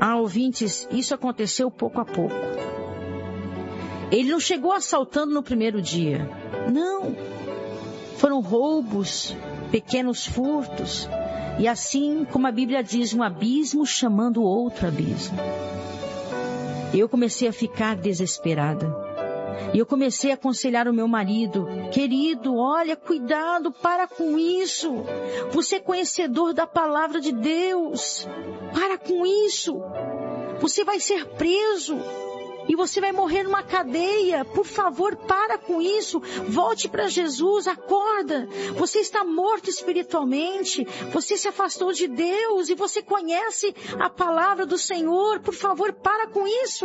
Ouvintes, isso aconteceu pouco a pouco. Ele não chegou assaltando no primeiro dia. Não. Foram roubos, pequenos furtos. E assim, como a Bíblia diz, um abismo chamando outro abismo. Eu comecei a ficar desesperada. E eu comecei a aconselhar o meu marido: querido, olha, cuidado, para com isso. Você é conhecedor da palavra de Deus. Para com isso. Você vai ser preso. E você vai morrer numa cadeia. Por favor, para com isso. Volte para Jesus, acorda. Você está morto espiritualmente. Você se afastou de Deus e você conhece a palavra do Senhor. Por favor, para com isso.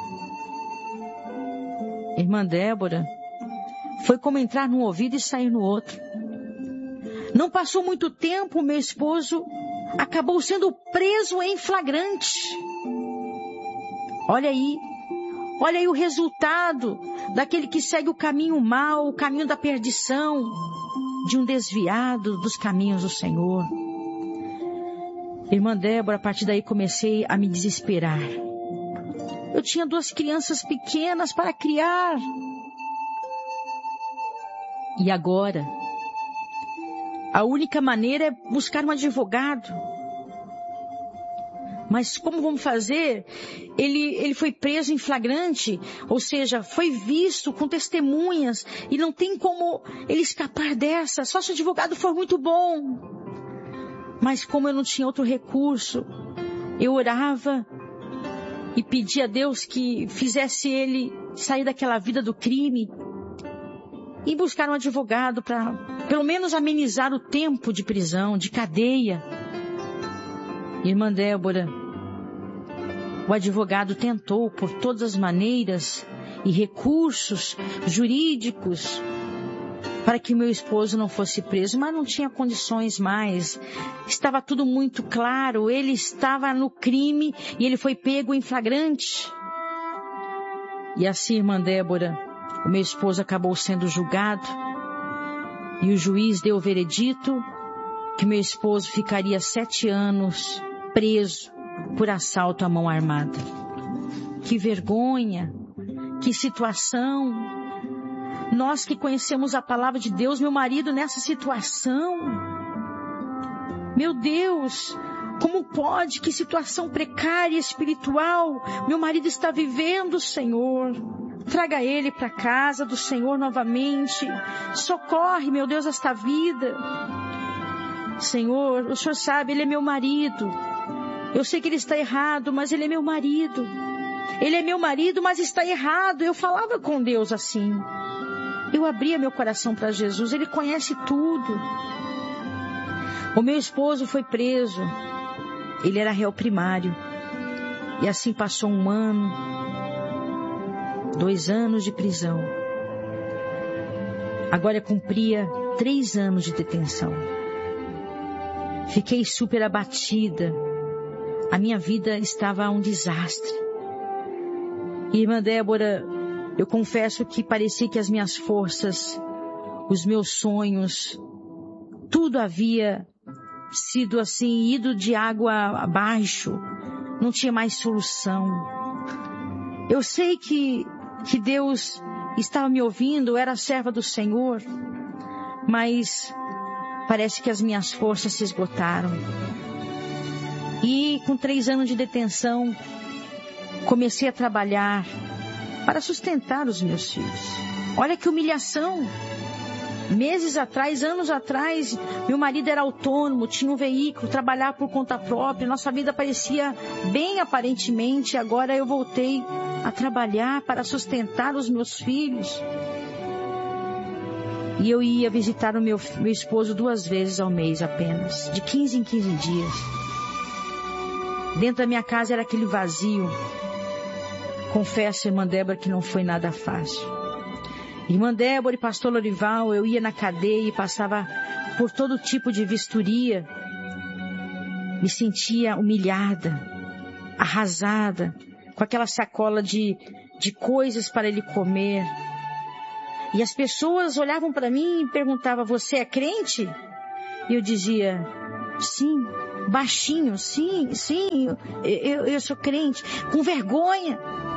Irmã Débora, foi como entrar num ouvido e sair no outro. Não passou muito tempo, meu esposo acabou sendo preso em flagrante. Olha aí o resultado daquele que segue o caminho mau, o caminho da perdição, de um desviado dos caminhos do Senhor. Irmã Débora, a partir daí comecei a me desesperar. Eu tinha 2 crianças pequenas para criar. E agora, a única maneira é buscar um advogado. Mas como vamos fazer? Ele foi preso em flagrante, ou seja, foi visto com testemunhas, e não tem como ele escapar dessa, só se o advogado for muito bom. Mas como eu não tinha outro recurso, eu orava e pedia a Deus que fizesse ele sair daquela vida do crime e buscar um advogado para pelo menos amenizar o tempo de prisão, de cadeia. Irmã Débora, o advogado tentou por todas as maneiras e recursos jurídicos para que meu esposo não fosse preso, mas não tinha condições mais. Estava tudo muito claro, ele estava no crime e ele foi pego em flagrante. E assim, irmã Débora, o meu esposo acabou sendo julgado e o juiz deu o veredito que meu esposo ficaria 7 anos preso por assalto à mão armada. Que vergonha, que situação. Nós que conhecemos a palavra de Deus, meu marido nessa situação. Meu Deus, como pode? Que situação precária espiritual meu marido está vivendo, Senhor. Traga ele para a casa do Senhor novamente. Socorre, meu Deus, esta vida. Senhor, o Senhor sabe, ele é meu marido. Eu sei que ele está errado, mas ele é meu marido. Ele é meu marido, mas está errado. Eu falava com Deus assim. Eu abria meu coração para Jesus. Ele conhece tudo. O meu esposo foi preso. Ele era réu primário. E assim passou 1 ano, 2 anos de prisão. Agora cumpria 3 anos de detenção. Fiquei super abatida. A minha vida estava um desastre. Irmã Débora, eu confesso que parecia que as minhas forças, os meus sonhos, tudo havia sido assim, ido de água abaixo. Não tinha mais solução. Eu sei que Deus estava me ouvindo, eu era serva do Senhor, mas parece que as minhas forças se esgotaram. E com 3 anos de detenção, comecei a trabalhar para sustentar os meus filhos. Olha que humilhação. Meses atrás, anos atrás, meu marido era autônomo, tinha um veículo, trabalhava por conta própria. Nossa vida parecia bem aparentemente. Agora eu voltei a trabalhar para sustentar os meus filhos. E eu ia visitar o meu esposo 2 vezes ao mês apenas, de 15 em 15 dias. Dentro da minha casa era aquele vazio. Confesso, irmã Débora, que não foi nada fácil. Irmã Débora e pastor Lorival, eu ia na cadeia e passava por todo tipo de vistoria. Me sentia humilhada, arrasada, com aquela sacola de coisas para ele comer. E as pessoas olhavam para mim e perguntavam: você é crente? E eu dizia: sim, baixinho, sim, eu sou crente, com vergonha.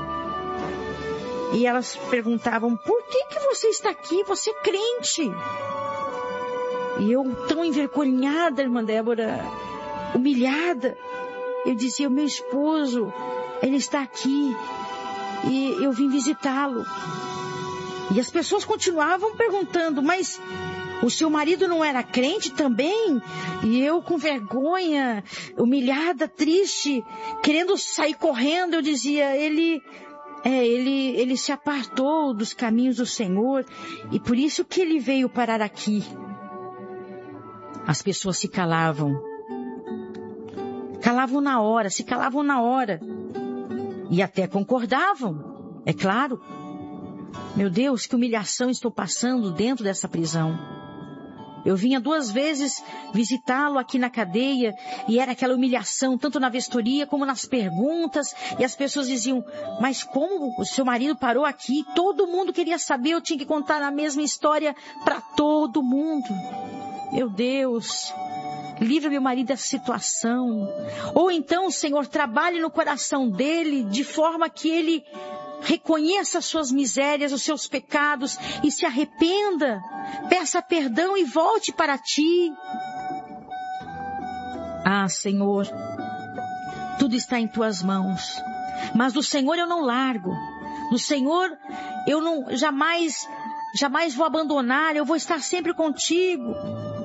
E elas perguntavam, por que você está aqui? Você é crente. E eu, tão envergonhada, irmã Débora, humilhada, eu dizia, meu esposo, ele está aqui e eu vim visitá-lo. E as pessoas continuavam perguntando, mas o seu marido não era crente também? E eu, com vergonha, humilhada, triste, querendo sair correndo, eu dizia, ele se apartou dos caminhos do Senhor e por isso que ele veio parar aqui. As pessoas se calavam na hora e até concordavam, é claro. Meu Deus, que humilhação estou passando dentro dessa prisão. Eu vinha 2 vezes visitá-lo aqui na cadeia e era aquela humilhação, tanto na vistoria como nas perguntas. E as pessoas diziam, mas como o seu marido parou aqui? Todo mundo queria saber, eu tinha que contar a mesma história para todo mundo. Meu Deus, livra meu marido dessa situação. Ou então, Senhor, trabalhe no coração dele de forma que ele reconheça as suas misérias, os seus pecados e se arrependa, peça perdão e volte para ti. Ah, Senhor, tudo está em tuas mãos, mas do Senhor eu não largo, do Senhor eu não jamais vou abandonar, eu vou estar sempre contigo.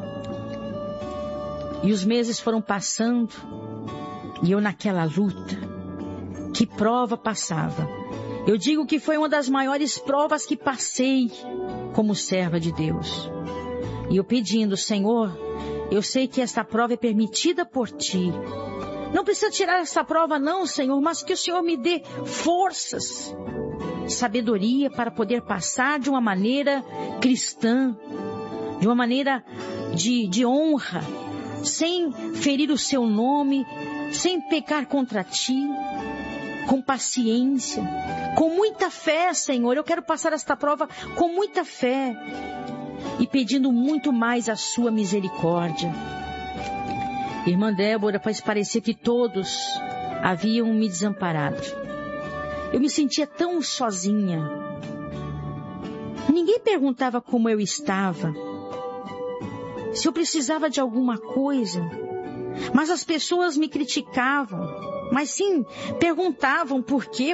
E os meses foram passando e eu naquela luta, que prova passava. Eu digo que foi uma das maiores provas que passei como serva de Deus. E eu pedindo, Senhor, eu sei que esta prova é permitida por Ti. Não precisa tirar essa prova não, Senhor, mas que o Senhor me dê forças, sabedoria para poder passar de uma maneira cristã, de uma maneira de honra, sem ferir o Seu nome, sem pecar contra Ti, com paciência, com muita fé, Senhor. Eu quero passar esta prova com muita fé e pedindo muito mais a Sua misericórdia. Irmã Débora, faz parecer que todos haviam me desamparado. Eu me sentia tão sozinha. Ninguém perguntava como eu estava, se eu precisava de alguma coisa, mas as pessoas me criticavam. Mas sim, perguntavam por quê,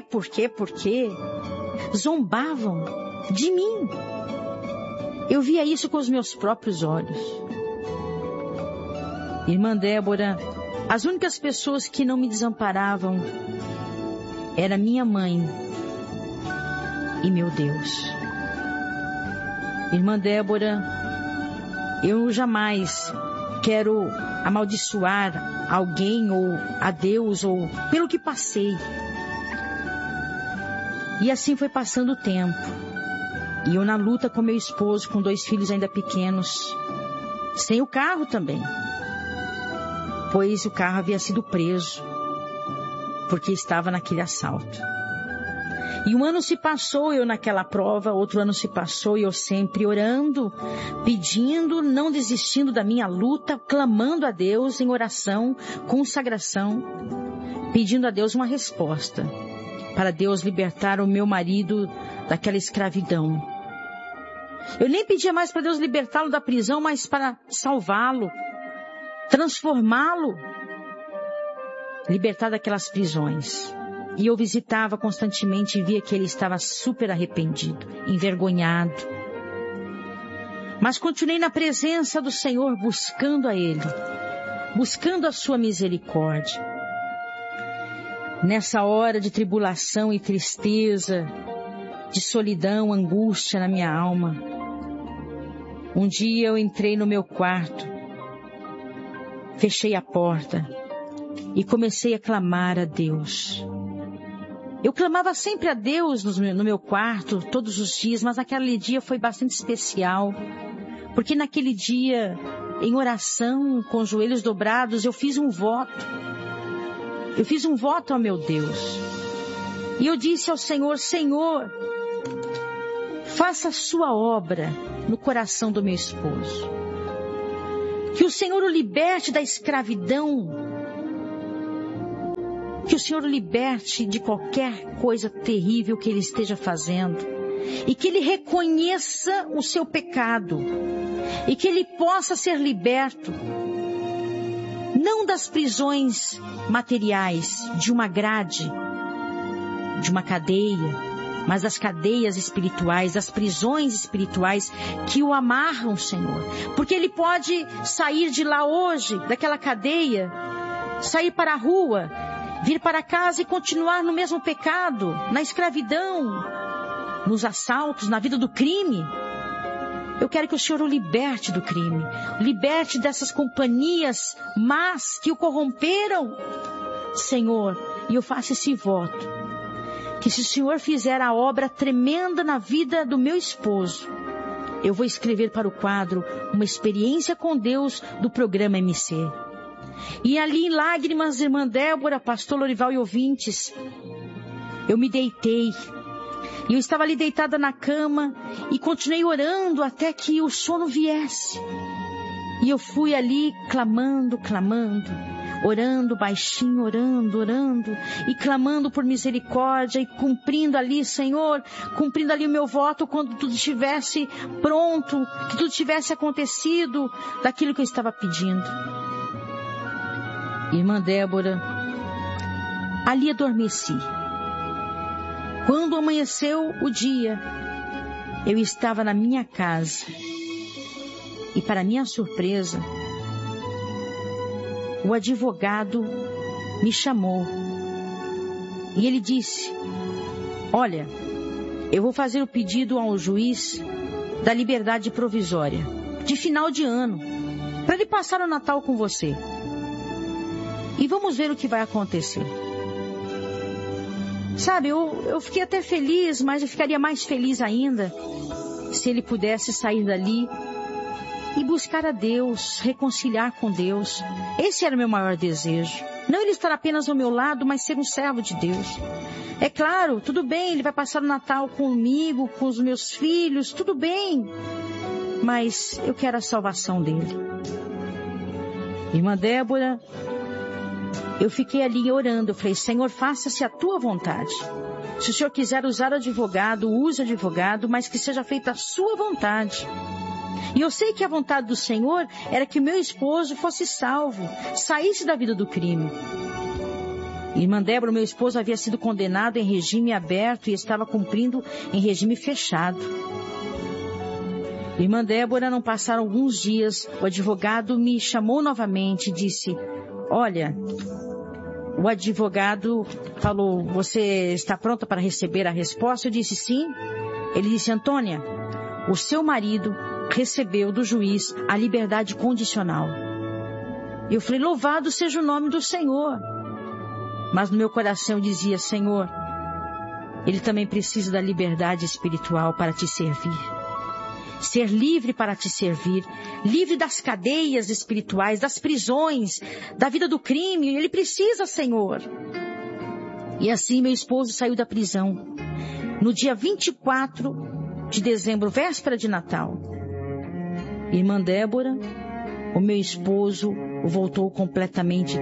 zombavam de mim. Eu via isso com os meus próprios olhos. Irmã Débora, as únicas pessoas que não me desamparavam era minha mãe e meu Deus. Irmã Débora, eu jamais quero amaldiçoar alguém ou a Deus ou pelo que passei. E assim foi passando o tempo. E eu na luta com meu esposo, com 2 filhos ainda pequenos, sem o carro também, pois o carro havia sido preso, porque estava naquele assalto. E um ano se passou, eu naquela prova, outro ano se passou, e eu sempre orando, pedindo, não desistindo da minha luta, clamando a Deus em oração, consagração, pedindo a Deus uma resposta, para Deus libertar o meu marido daquela escravidão. Eu nem pedia mais para Deus libertá-lo da prisão, mas para salvá-lo, transformá-lo, libertar daquelas prisões. E eu visitava constantemente e via que ele estava super arrependido, envergonhado. Mas continuei na presença do Senhor, buscando a Ele, buscando a sua misericórdia. Nessa hora de tribulação e tristeza, de solidão, angústia na minha alma, um dia eu entrei no meu quarto, fechei a porta e comecei a clamar a Deus. Eu clamava sempre a Deus no meu quarto, todos os dias, mas naquele dia foi bastante especial, porque naquele dia, em oração, com os joelhos dobrados, eu fiz um voto. Eu fiz um voto ao meu Deus. E eu disse ao Senhor, Senhor, faça a sua obra no coração do meu esposo. Que o Senhor o liberte da escravidão. Que o Senhor o liberte de qualquer coisa terrível que ele esteja fazendo. E que ele reconheça o seu pecado. E que ele possa ser liberto. Não das prisões materiais, de uma grade, de uma cadeia, mas das cadeias espirituais, das prisões espirituais que o amarram, Senhor. Porque ele pode sair de lá hoje, daquela cadeia, sair para a rua, vir para casa e continuar no mesmo pecado, na escravidão, nos assaltos, na vida do crime. Eu quero que o Senhor o liberte do crime, liberte dessas companhias más que o corromperam, Senhor. E eu faço esse voto, que se o Senhor fizer a obra tremenda na vida do meu esposo, eu vou escrever para o quadro uma experiência com Deus do programa MC. E ali em lágrimas, irmã Débora, pastor Lorival e ouvintes, eu me deitei. E eu estava ali deitada na cama e continuei orando até que o sono viesse. E eu fui ali clamando, orando baixinho, orando e clamando por misericórdia e cumprindo ali, Senhor, cumprindo ali o meu voto quando tudo estivesse pronto, que tudo tivesse acontecido daquilo que eu estava pedindo. Irmã Débora, ali adormeci. Quando amanheceu o dia, eu estava na minha casa e, para minha surpresa, o advogado me chamou e ele disse: olha, eu vou fazer o pedido ao juiz da liberdade provisória de final de ano para ele passar o Natal com você e vamos ver o que vai acontecer. Sabe, eu fiquei até feliz, mas eu ficaria mais feliz ainda se ele pudesse sair dali e buscar a Deus, reconciliar com Deus. Esse era o meu maior desejo. Não ele estar apenas ao meu lado, mas ser um servo de Deus. É claro, tudo bem, ele vai passar o Natal comigo, com os meus filhos, tudo bem. Mas eu quero a salvação dele. Irmã Débora, eu fiquei ali orando, eu falei: Senhor, faça-se a tua vontade. Se o Senhor quiser usar advogado, use advogado, mas que seja feita a sua vontade. E eu sei que a vontade do Senhor era que meu esposo fosse salvo, saísse da vida do crime. Irmã Débora, meu esposo havia sido condenado em regime aberto e estava cumprindo em regime fechado. Irmã Débora, não passaram alguns dias, o advogado me chamou novamente e disse: olha, o advogado falou: você está pronta para receber a resposta? Eu disse: sim. Ele disse: Antônia, o seu marido recebeu do juiz a liberdade condicional. Eu falei: louvado seja o nome do Senhor. Mas no meu coração eu dizia: Senhor, ele também precisa da liberdade espiritual para te servir. Ser livre para te servir, livre das cadeias espirituais, das prisões, da vida do crime. Ele precisa, Senhor. E assim meu esposo saiu da prisão no dia 24 de dezembro, véspera de Natal. Irmã Débora, o meu esposo voltou completamente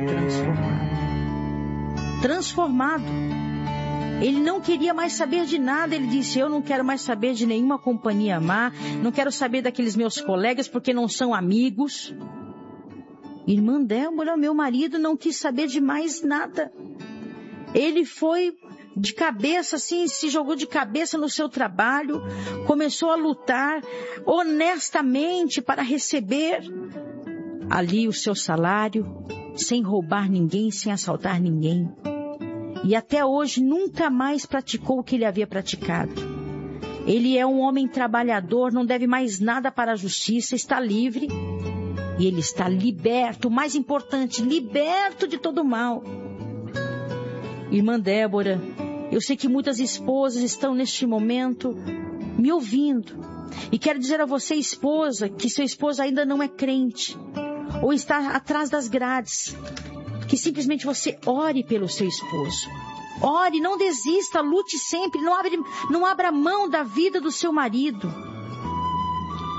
transformado. Ele não queria mais saber de nada. Ele disse: eu não quero mais saber de nenhuma companhia má, não quero saber daqueles meus colegas porque não são amigos. Irmã Débora, meu marido, não quis saber de mais nada. Ele foi de cabeça, assim, se jogou de cabeça no seu trabalho, começou a lutar honestamente para receber ali o seu salário, sem roubar ninguém, sem assaltar ninguém. E até hoje nunca mais praticou o que ele havia praticado. Ele é um homem trabalhador, não deve mais nada para a justiça, está livre. E ele está liberto, o mais importante, liberto de todo mal. Irmã Débora, eu sei que muitas esposas estão neste momento me ouvindo. E quero dizer a você, esposa, que seu esposo ainda não é crente, ou está atrás das grades, que simplesmente você ore pelo seu esposo. Ore, não desista, lute sempre, não abra mão da vida do seu marido.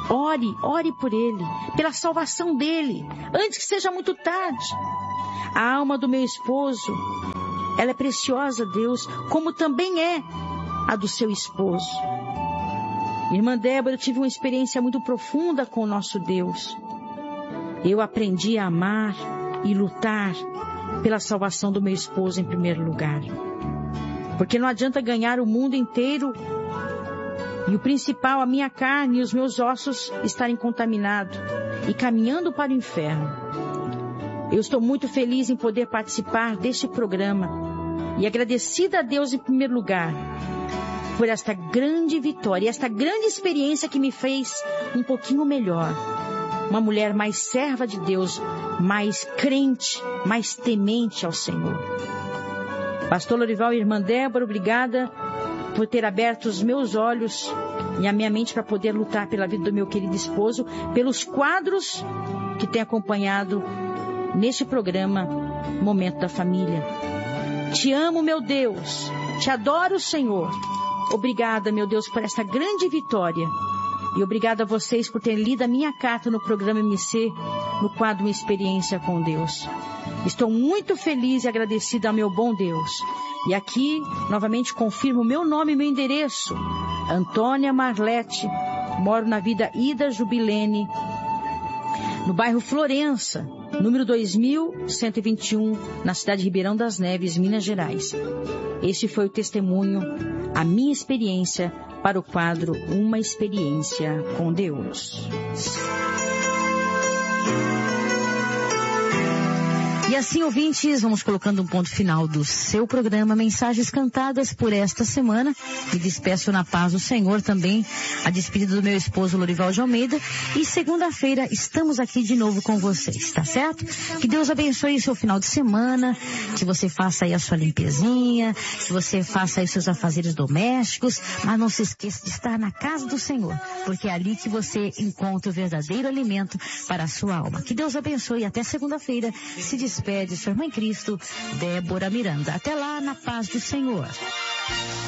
ore por ele, pela salvação dele, antes que seja muito tarde. A alma do meu esposo, ela é preciosa a Deus, como também é a do seu esposo. Irmã Débora, eu tive uma experiência muito profunda com o nosso Deus. Eu aprendi a amar e lutar pela salvação do meu esposo em primeiro lugar. Porque não adianta ganhar o mundo inteiro e o principal, a minha carne e os meus ossos estarem contaminados e caminhando para o inferno. Eu estou muito feliz em poder participar deste programa e agradecida a Deus em primeiro lugar por esta grande vitória, esta grande experiência que me fez um pouquinho melhor. Uma mulher mais serva de Deus, mais crente, mais temente ao Senhor. Pastor Lorival e irmã Débora, obrigada por ter aberto os meus olhos e a minha mente para poder lutar pela vida do meu querido esposo, pelos quadros que tem acompanhado neste programa Momento da Família. Te amo, meu Deus, te adoro, Senhor. Obrigada, meu Deus, por esta grande vitória. E obrigada a vocês por terem lido a minha carta no programa MC, no quadro Uma Experiência com Deus. Estou muito feliz e agradecida ao meu bom Deus. E aqui, novamente, confirmo o meu nome e meu endereço. Antônia Marlete, moro na Vida Ida Jubilene, no bairro Florença, número 2121, na cidade de Ribeirão das Neves, Minas Gerais. Este foi o testemunho, a minha experiência para o quadro Uma Experiência com Deus. E assim, ouvintes, vamos colocando um ponto final do seu programa Mensagens Cantadas por esta semana. Me despeço na paz do Senhor também, a despedida do meu esposo Lorival de Almeida. E segunda-feira estamos aqui de novo com vocês, tá certo? Que Deus abençoe o seu final de semana, que você faça aí a sua limpezinha, que você faça aí os seus afazeres domésticos, mas não se esqueça de estar na casa do Senhor, porque é ali que você encontra o verdadeiro alimento para a sua alma. Que Deus abençoe e até segunda-feira. Se despede sua irmã em Cristo, Débora Miranda. Até lá, na paz do Senhor.